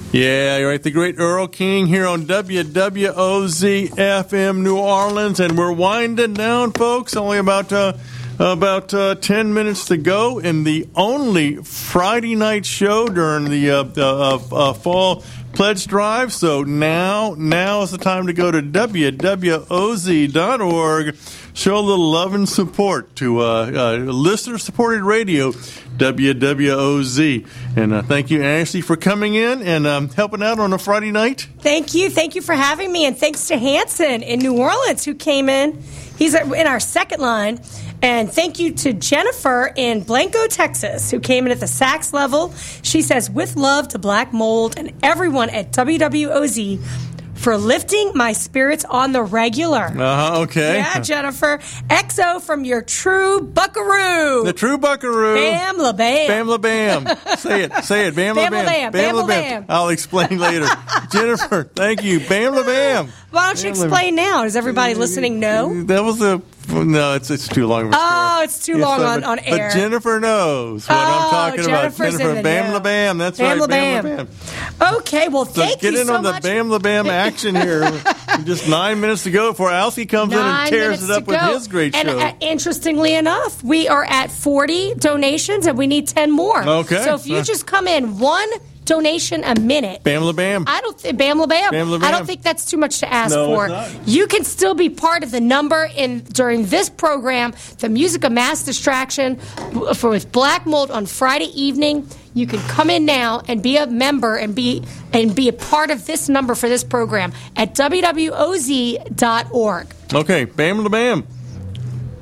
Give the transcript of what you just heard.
Yeah, you're right. The great Earl King here on WWOZ FM New Orleans, and we're winding down, folks. Only about 10 minutes to go in the only Friday night show during the fall pledge drive. So now is the time to go to WWOZ.org. Show a little love and support to listener-supported radio, WWOZ. And thank you, Ashley, for coming in and helping out on a Friday night. Thank you. Thank you for having me. And thanks to Hanson in New Orleans who came in. He's in our second line. And thank you to Jennifer in Blanco, Texas, who came in at the sax level. She says, with love to Black Mold and everyone at WWOZ for lifting my spirits on the regular. Okay. Yeah, Jennifer. XO from your true buckaroo. The true buckaroo. Bam la bam. Bam la bam. Say it. Bam la bam. Bam la bam. I'll explain later. Jennifer, thank you. Bam la bam. Why don't you explain now? Does everybody listening know? That was no, it's too long of a story. Oh, it's too long on air. But Jennifer knows what I'm talking Jennifer's about. Jennifer, Bam la Bam. That's Bam right, la Bam bam. la Bam. Okay, well, thank you so much. Get in on the Bam la Bam action here. Just 9 minutes to go before Alfie comes in and tears it up with his great show. And interestingly enough, we are at 40 donations and we need 10 more. Okay. So if you just come in one donation a minute. Bam la bam. Bam la bam. Bam la bam. I don't think that's too much to ask for. It's not. You can still be part of the number during this program, the Music of Mass Distraction with Black Mold on Friday evening. You can come in now and be a member and be a part of this number for this program at WWOZ.org. Okay, Bam la bam.